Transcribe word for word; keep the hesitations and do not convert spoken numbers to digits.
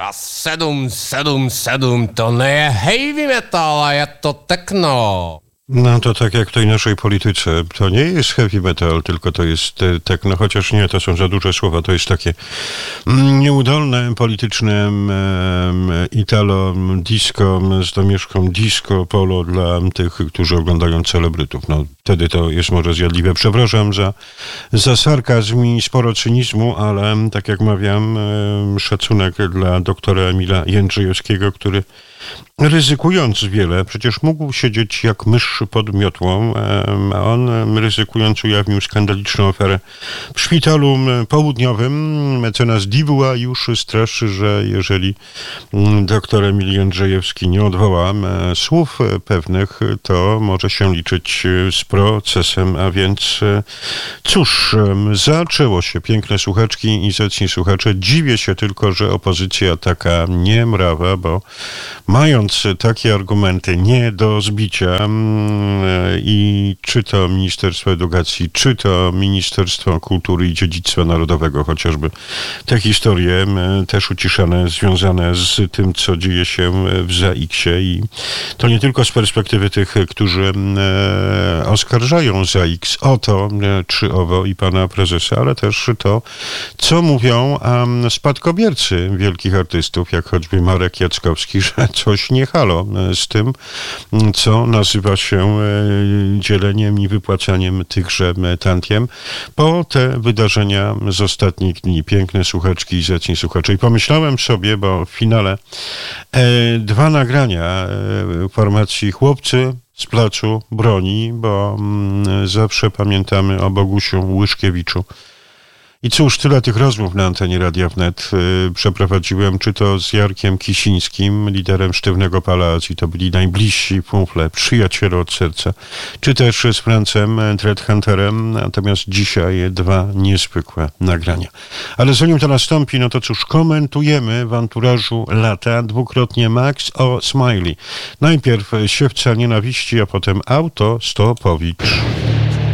A sedm, sedm, sedm to nie je heavy metal, a je to techno. No to tak jak w tej naszej polityce, to nie jest heavy metal, tylko to jest techno, chociaż nie, to są za duże słowa, to jest takie nieudolne, polityczne italo disco z domieszką disco polo dla tych, którzy oglądają celebrytów. No wtedy to jest może zjadliwe. Przepraszam za, za sarkazm i sporo cynizmu, ale tak jak mawiam, szacunek dla doktora Emila Jędrzejewskiego, który ryzykując wiele, przecież mógł siedzieć jak mysz pod miotłą, a on ryzykując ujawnił skandaliczną aferę w szpitalu południowym. Mecenas Dibuła już straszy, że jeżeli doktor Emil Jędrzejewski nie odwoła słów pewnych, to może się liczyć z procesem, a więc cóż, zaczęło się, piękne słuchaczki i zacni słuchacze. Dziwię się tylko, że opozycja taka niemrawa, bo mając takie argumenty nie do zbicia i czy to Ministerstwo Edukacji, czy to Ministerstwo Kultury i Dziedzictwa Narodowego, chociażby te historie też uciszane, związane z tym, co dzieje się w ZAiKsie i to nie tylko z perspektywy tych, którzy oskarżają ZAiKs o to, czy owo i pana prezesa, ale też to, co mówią spadkobiercy wielkich artystów, jak choćby Marek Jackowski, że coś nie halo z tym, co nazywa się dzieleniem i wypłacaniem tychże tantiem po te wydarzenia z ostatnich dni. Piękne słuchaczki i zacni słuchacze. I pomyślałem sobie, bo w finale e, dwa nagrania e, formacji Chłopcy z Placu Broni, bo mm, zawsze pamiętamy o Bogusiu Łyszkiewiczu. I cóż, tyle tych rozmów na antenie Radia Wnet yy, przeprowadziłem, czy to z Jarkiem Kisińskim, liderem Sztywnego Palacji, to byli najbliżsi kumple, przyjaciele od serca, czy też z Francem Treadhunterem, natomiast dzisiaj dwa niezwykłe nagrania. Ale zanim to nastąpi, no to cóż, komentujemy w anturażu lata dwukrotnie Max o Smiley. Najpierw Siewca Nienawiści, a potem Autostopowicz.